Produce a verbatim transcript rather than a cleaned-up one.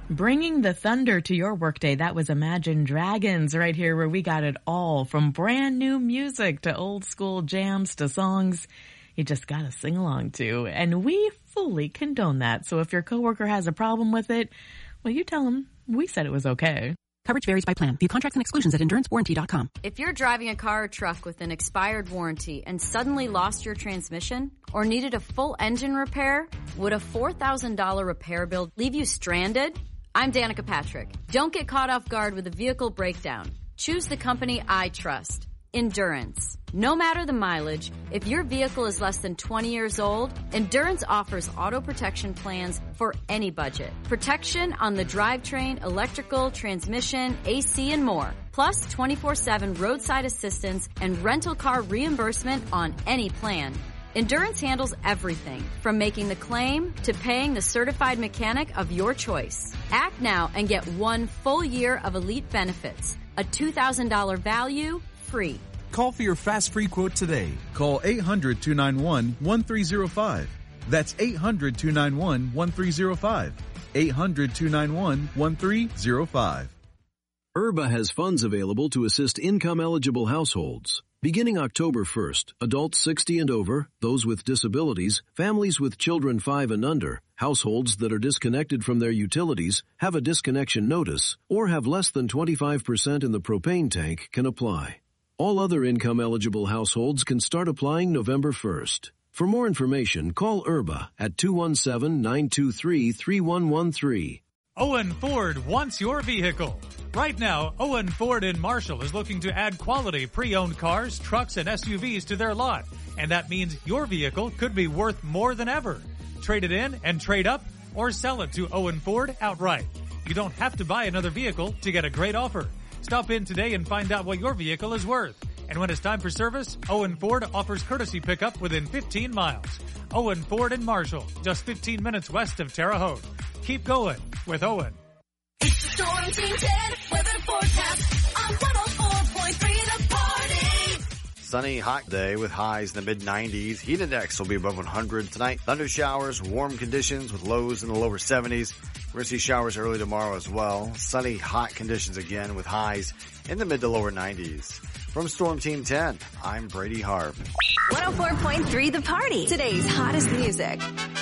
Bringing the thunder to your workday, that was Imagine Dragons right here, where we got it all from brand new music to old school jams to songs you just gotta sing along to. And we fully condone that. So if your coworker has a problem with it, well, you tell them we said it was okay. Coverage varies by plan. View contracts and exclusions at endurance warranty dot com. If you're driving a car or truck with an expired warranty and suddenly lost your transmission or needed a full engine repair, would a four thousand dollars repair bill leave you stranded? I'm Danica Patrick. Don't get caught off guard with a vehicle breakdown. Choose the company I trust, Endurance. No matter the mileage, if your vehicle is less than twenty years old, Endurance offers auto protection plans for any budget. Protection on the drivetrain, electrical, transmission, A C, and more. Plus twenty-four seven roadside assistance and rental car reimbursement on any plan. Endurance handles everything, from making the claim to paying the certified mechanic of your choice. Act now and get one full year of elite benefits. A two thousand dollars value, free. Call for your fast free quote today. Call eight hundred, two nine one, one three zero five. That's eight hundred, two nine one, one three zero five. eight hundred, two nine one, one three zero five. I R B A has funds available to assist income-eligible households. Beginning October first, adults sixty and over, those with disabilities, families with children five and under, households that are disconnected from their utilities, have a disconnection notice, or have less than twenty-five percent in the propane tank can apply. All other income-eligible households can start applying November first. For more information, call I R B A at two one seven, nine two three, three one one three. Owen Ford wants your vehicle. Right now, Owen Ford in Marshall is looking to add quality pre-owned cars, trucks, and S U Vs to their lot. And that means your vehicle could be worth more than ever. Trade it in and trade up, or sell it to Owen Ford outright. You don't have to buy another vehicle to get a great offer. Stop in today and find out what your vehicle is worth. And when it's time for service, Owen Ford offers courtesy pickup within fifteen miles. Owen Ford in Marshall, just fifteen minutes west of Terre Haute. Keep going with Owen. It's the Storm Team ten weather forecast on one oh four point three The Party. Sunny, hot day with highs in the mid nineties. Heat index will be above one hundred tonight. Thunder showers, warm conditions with lows in the lower seventies. We're going to see showers early tomorrow as well. Sunny, hot conditions again with highs in the mid to lower nineties. From Storm Team ten, I'm Brady Harp. one oh four point three The Party. Today's hottest music.